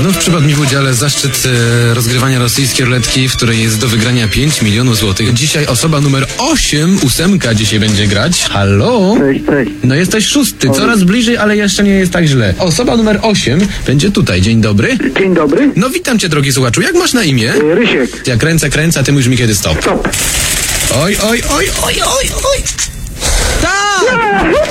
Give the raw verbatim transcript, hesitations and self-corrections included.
Znów przypadł mi w udziale zaszczyt e, rozgrywania rosyjskiej ruletki, w której jest do wygrania pięć milionów złotych. Dzisiaj osoba numer osiem, ósemka dzisiaj będzie grać. Halo? Cześć, cześć. No jesteś szósty, coraz bliżej, ale jeszcze nie jest tak źle. Osoba numer osiem będzie tutaj. Dzień dobry. Dzień dobry. No witam cię, drogi słuchaczu. Jak masz na imię? E, Rysiek. Ja kręcę, kręcę, a ty mówisz mi kiedy stop. Stop. Oj, oj, oj, oj, oj, oj. Tak!